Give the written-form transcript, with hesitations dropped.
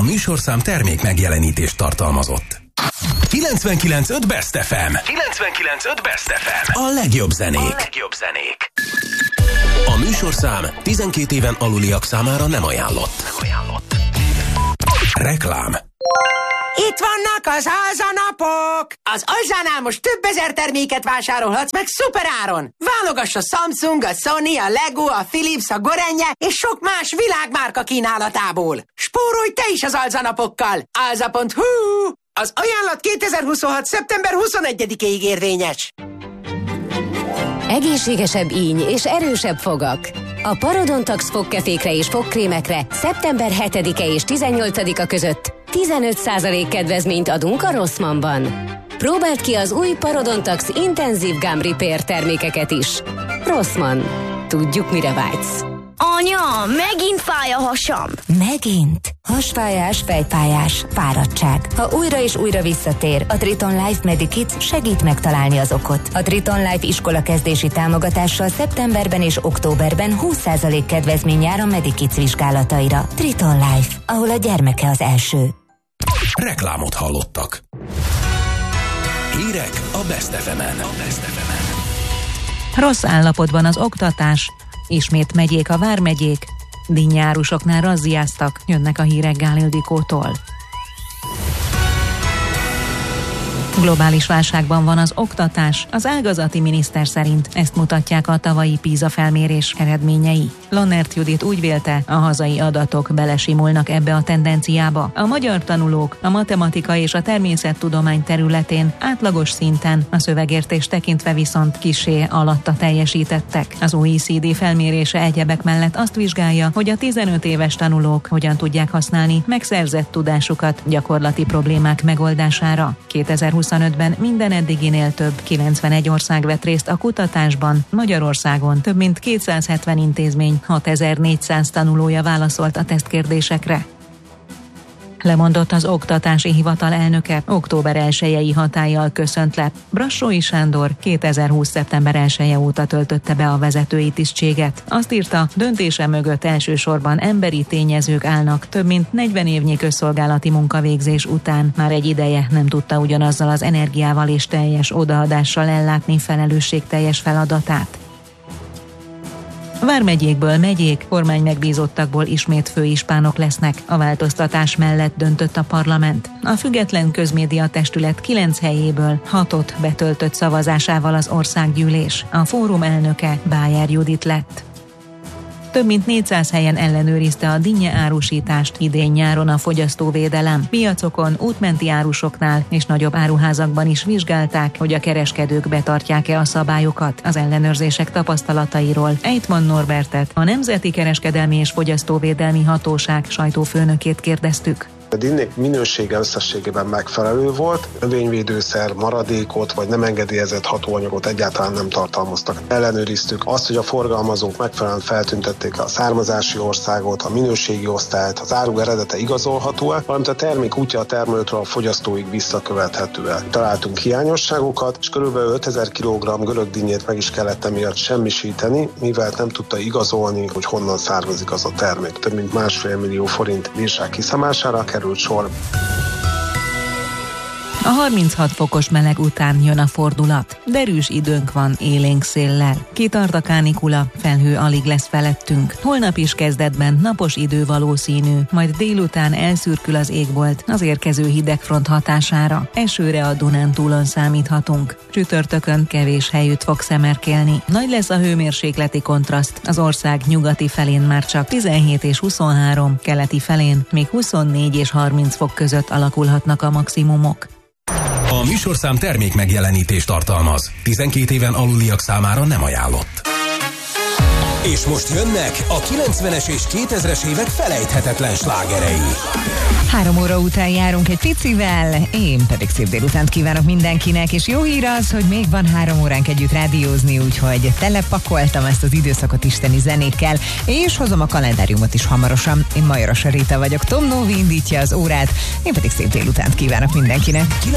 műsorszám termék megjelenítést tartalmazott. 99.5 Best FM. 99.5 Best FM. A legjobb zenék. A műsorszám 12 éven aluliak számára nem ajánlott. Reklám. Itt vannak az Alza-napok! Az Alzánál most több ezer terméket vásárolhatsz meg szuperáron! Válogass a Samsung, a Sony, a Lego, a Philips, a Gorenje és sok más világmárka kínálatából. Spórolj te is az Alza-napokkal! Alza.hu. Az ajánlat 2026. szeptember 21-ig érvényes. Egészségesebb íny és erősebb fogak. A Parodontax fogkefékre és fogkrémekre szeptember 7-e és 18-a között 15% kedvezményt adunk a Rossmannban. Próbáld ki az új Parodontax Intensive Gum Repair termékeket is. Rossmann. Tudjuk, mire vágysz. Anya, megint fáj a hasam. Megint? Hasfájás, fejfájás, fáradtság. Ha újra és újra visszatér, a Triton Life Medikits segít megtalálni az okot. A Triton Life iskolakezdési támogatással szeptemberben és októberben 20% kedvezmény jár a Medikits vizsgálataira. Triton Life, ahol a gyermeke az első. Reklámot hallottak. Hírek a Best FM-en. Rossz állapotban az oktatás. Ismét megyék a vármegyék. Dinnyárusoknál razziáztak, jönnek a hírek Gál Ildikótól. Globális válságban van az oktatás, az ágazati miniszter szerint. Ezt mutatják a tavalyi PISA felmérés eredményei. Lannert Judit úgy vélte, a hazai adatok belesimulnak ebbe a tendenciába. A magyar tanulók a matematika és a természettudomány területén átlagos szinten, a szövegértés tekintve viszont kissé alatta teljesítettek. Az OECD felmérése egyebek mellett azt vizsgálja, hogy a 15 éves tanulók hogyan tudják használni megszerzett tudásukat gyakorlati problémák megoldására. 2025-ben minden eddiginél több 91 ország vett részt a kutatásban. Magyarországon több mint 270 intézmény 6400 tanulója válaszolt a tesztkérdésekre. Lemondott az Oktatási Hivatal elnöke, október 1-i hatállyal köszönt le. Brassói Sándor 2020. szeptember 1-e óta töltötte be a vezetői tisztséget. Azt írta, döntése mögött elsősorban emberi tényezők állnak, több mint 40 évnyi közszolgálati munkavégzés után már egy ideje nem tudta ugyanazzal az energiával és teljes odaadással ellátni felelősségteljes feladatát. Vármegyékből megyék, kormány megbízottakból ismét főispánok lesznek. A változtatás mellett döntött a parlament. A független közmédia testület 9 helyéből 6-ot betöltött szavazásával az országgyűlés. A fórum elnöke Bájer Judit lett. Több mint 400 helyen ellenőrizte a dinnye árusítást idén-nyáron a fogyasztóvédelem. Piacokon, útmenti árusoknál és nagyobb áruházakban is vizsgálták, hogy a kereskedők betartják-e a szabályokat. Az ellenőrzések tapasztalatairól Ejtman Norbertet, a Nemzeti Kereskedelmi és Fogyasztóvédelmi Hatóság sajtófőnökét kérdeztük. A dinnék minősége összességében megfelelő volt, növényvédőszer, maradékot vagy nem engedélyezett hatóanyagot egyáltalán nem tartalmaztak. Ellenőriztük azt, hogy a forgalmazók megfelelően feltüntették a származási országot, a minőségi osztályt, az áru eredete igazolható-e, valamint a termék útja a termelőtől a fogyasztóig visszakövethető-e. Találtunk hiányosságokat, és kb. 5000 kg görög dinnyét meg is kellett emiatt semmisíteni, mivel nem tudta igazolni, hogy honnan származik az a termék. Több mint 1,5 millió forint bírság kiszámására került sor. A 36 fokos meleg után jön a fordulat. Derűs időnk van élénk széllel. Kitart a kánikula, felhő alig lesz felettünk. Holnap is kezdetben napos idő valószínű, majd délután elszürkül az égbolt az érkező hidegfront hatására. Esőre a Dunántúlon számíthatunk. Csütörtökön kevés helyütt fog szemerkélni. Nagy lesz a hőmérsékleti kontraszt. Az ország nyugati felén már csak 17 és 23, keleti felén még 24 és 30 fok között alakulhatnak a maximumok. A műsorszám termék megjelenítést tartalmaz. 12 éven aluliak számára nem ajánlott. És most jönnek a 90-es és 2000-es évek felejthetetlen slágerei. 3 óra után járunk egy picivel, én pedig szép délutánt kívánok mindenkinek, és jó hír az, hogy még van 3 óránk együtt rádiózni, úgyhogy telepakoltam ezt az időszakot isteni zenékkel, és hozom a kalendáriumot is hamarosan. Én Majoras Rita vagyok, Tom Novi indítja az órát, én pedig szép délutánt kívánok mindenkinek.